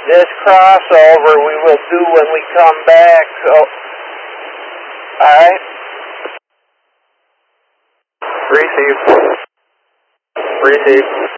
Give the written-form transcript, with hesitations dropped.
This crossover we will do when we come back, so, alright? Receive. Receive.